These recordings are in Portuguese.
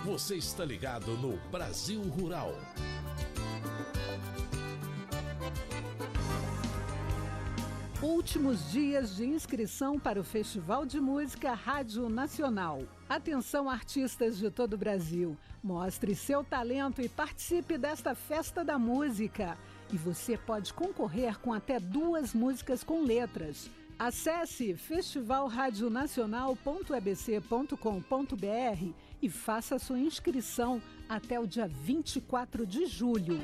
Você está ligado no Brasil Rural. Últimos dias de inscrição para o Festival de Música Rádio Nacional. Atenção, artistas de todo o Brasil. Mostre seu talento e participe desta festa da música. E você pode concorrer com até 2 músicas com letras. Acesse festivalradionacional.ebc.com.br e faça sua inscrição até o dia 24 de julho.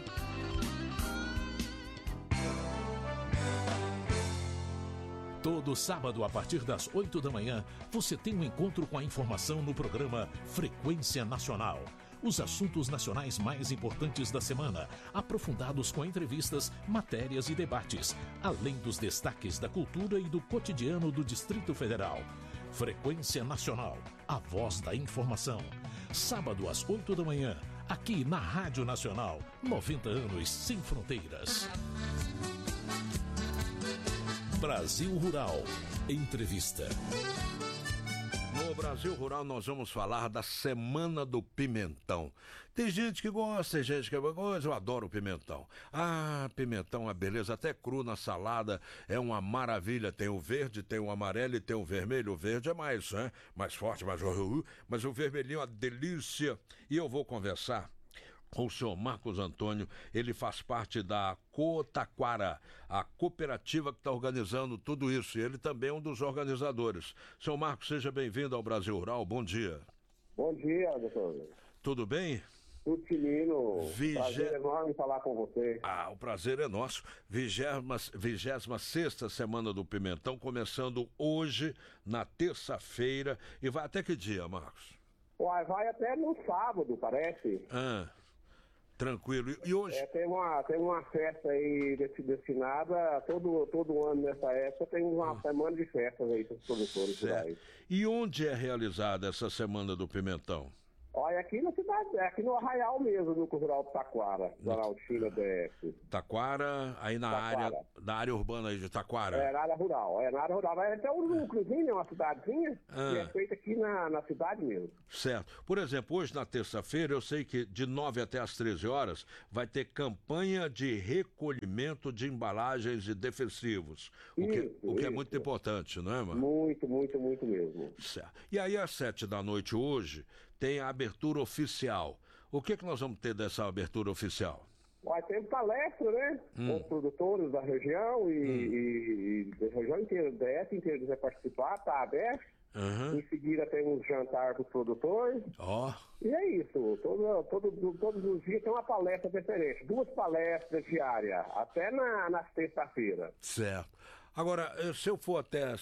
Todo sábado, a partir das 8 da manhã, você tem um encontro com a informação no programa Frequência Nacional. Os assuntos nacionais mais importantes da semana, aprofundados com entrevistas, matérias e debates, além dos destaques da cultura e do cotidiano do Distrito Federal. Frequência Nacional, a voz da informação. Sábado às 8 da manhã, aqui na Rádio Nacional, 90 anos sem fronteiras. Brasil Rural. Entrevista. No Brasil Rural nós vamos falar da Semana do Pimentão. Tem gente que gosta, tem gente que gosta, eu adoro pimentão. Ah, pimentão é beleza, até cru na salada é uma maravilha. Tem o verde, tem o amarelo e tem o vermelho. O verde é mais, né? Mais forte, mas o vermelhinho é uma delícia. E eu vou conversar com o senhor Marcos Antônio. Ele faz parte da Cotaquara, a cooperativa que está organizando tudo isso, e ele também é um dos organizadores. Senhor Marcos, seja bem-vindo ao Brasil Rural, bom dia. Bom dia, doutor. Tudo bem? Tudo filino. Prazer enorme falar com você. Ah, o prazer é nosso. 26ª Semana do Pimentão, começando hoje, na terça-feira, e vai até que dia, Marcos? Uai, vai até no sábado, parece. Tranquilo. E hoje? Tem uma festa aí destinada, todo ano nessa época tem uma semana de festas aí para os produtores rurais. E onde é realizada essa Semana do Pimentão? Olha, aqui na cidade, aqui no Arraial mesmo, no Rural do Taquara, da Altina DF. Taquara, aí na área urbana aí de Taquara. Na área rural, Vai até um núcleozinho, uma cidadezinha, que é feita aqui na cidade mesmo. Certo. Por exemplo, hoje na terça-feira, eu sei que de 9 até as 13 horas vai ter campanha de recolhimento de embalagens de defensivos. O que é muito importante, não é, mano? Muito mesmo. Certo. E aí às 7 da noite hoje tem a abertura oficial. O que nós vamos ter dessa abertura oficial? Vai ter palestra, né? Com os produtores da região e da região inteira, do DF inteiro vai participar, tá aberto. Em seguida tem um jantar para os produtores. E é isso. Todos os dias tem uma palestra diferente. 2 palestras diárias, até na sexta-feira. Certo. Agora, se eu for até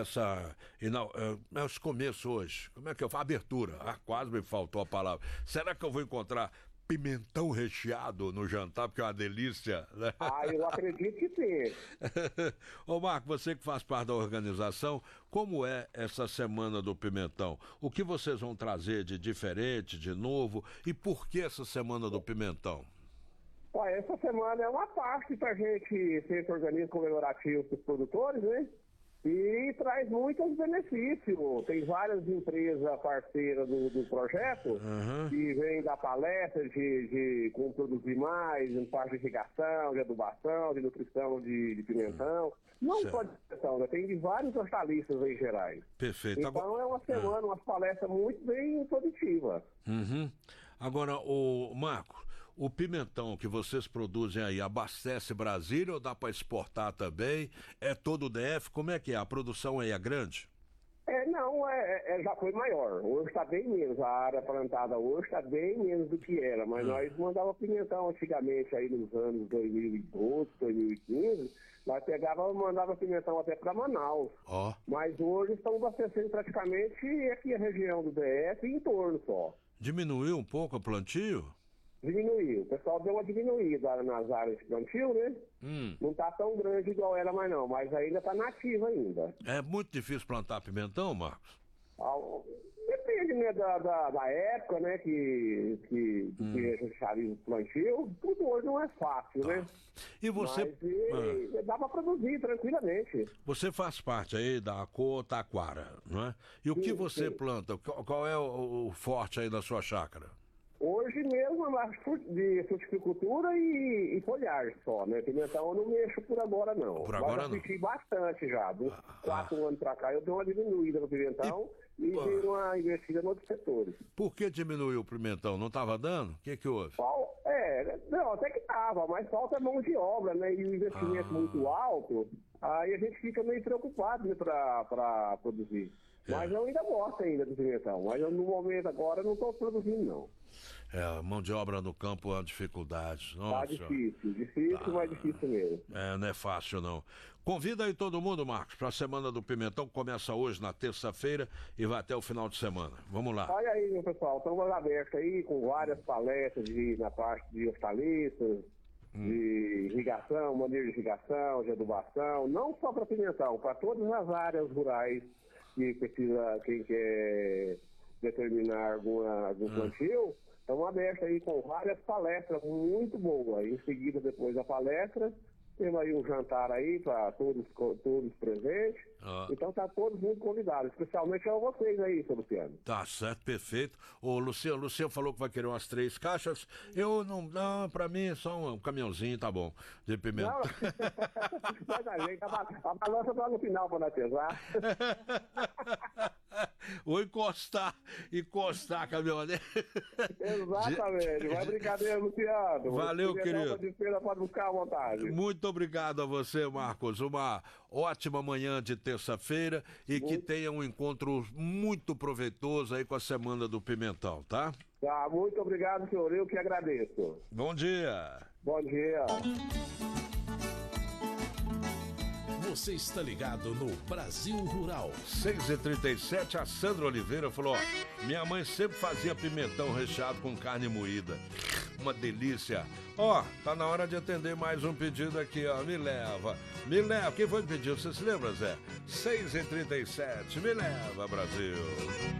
esse começo hoje, como é que eu faço? Abertura. Quase me faltou a palavra. Será que eu vou encontrar pimentão recheado no jantar, porque é uma delícia, né? Eu acredito que sim. Ô Marco, você que faz parte da organização, como é essa Semana do Pimentão? O que vocês vão trazer de diferente, de novo, e por que essa Semana do Pimentão? Essa semana é uma parte para a gente sempre organiza comemorativos para os produtores, né? E traz muitos benefícios. Tem várias empresas parceiras do projeto que vêm dar palestras de como produzir mais, em parte de irrigação, de adubação, de nutrição de pimentão. Não só de nutrição, né? Tem de vários hortaliças aí gerais. Perfeito. Então é uma semana, uma palestra muito bem produtiva. Agora, o Marco, o pimentão que vocês produzem aí abastece Brasília ou dá para exportar também? É todo o DF? Como é que é? A produção aí é grande? Já foi maior. Hoje está bem menos. A área plantada hoje está bem menos do que era. Mas nós mandávamos pimentão antigamente, aí nos anos 2012, 2015. Nós mandava pimentão até para Manaus. Mas hoje estamos abastecendo praticamente aqui a região do DF e em torno só. Diminuiu um pouco o plantio? Diminuiu. O pessoal deu uma diminuída nas áreas de plantio, né? Não está tão grande igual era mais não, mas ainda está nativa ainda. É muito difícil plantar pimentão, Marcos? Depende, né, da época, né, que a gente realiza o plantio. Tudo hoje não é fácil, né? E você... Mas dá para produzir tranquilamente. Você faz parte aí da Cotaquara, não é? E o que você planta? Qual é o forte aí da sua chácara? Hoje mesmo é mais de fruticultura e folhagem só, né? Pimentão eu não mexo por agora, não. Por agora não? Mas bastante já. Dos 4 anos para cá eu dei uma diminuída no pimentão e dei uma investida em outros setores. Por que diminuiu o pimentão? Não estava dando? O que houve? Não, até que estava, mas falta mão de obra, né? E o investimento muito alto, aí a gente fica meio preocupado, né, para produzir. Mas eu ainda gosto ainda do pimentão, mas no momento agora não estou produzindo, não. Mão de obra no campo é uma dificuldade. Nossa. Tá difícil, mas difícil mesmo. Não é fácil não. Convida aí todo mundo, Marcos, para a Semana do Pimentão, começa hoje na terça-feira e vai até o final de semana. Vamos lá. Olha aí, meu pessoal, estamos abertos aí com várias palestras na parte de hortaliças, de irrigação, manejo de irrigação, de adubação, não só para pimentão, para todas as áreas rurais que precisa, quem quer determinar algum plantio. Estamos abertos aí com várias palestras muito boas. Em seguida, depois da palestra, temos aí um jantar aí para todos presentes. Então tá todos muito convidados, especialmente a vocês aí, seu Luciano. Tá certo, perfeito. O Luciano falou que vai querer umas 3 caixas. Eu não, para mim só um caminhãozinho, tá bom, de pimenta. Mas a balança tá no final para nós pesar. Ou encostar, caminhoneiro. Exatamente, vai brincadeira, Luciano. Valeu, querido. Pode buscar à vontade. Muito obrigado a você, Marcos. Uma ótima manhã de terça-feira e que tenha um encontro muito proveitoso aí com a Semana do Pimentão, tá? Tá, muito obrigado, senhor. Eu que agradeço. Bom dia. Bom dia. Você está ligado no Brasil Rural. 6h37, a Sandra Oliveira falou, minha mãe sempre fazia pimentão recheado com carne moída. Uma delícia. Tá na hora de atender mais um pedido aqui, Me leva. Quem foi que pediu? Você se lembra, Zé? 6h37, me leva, Brasil.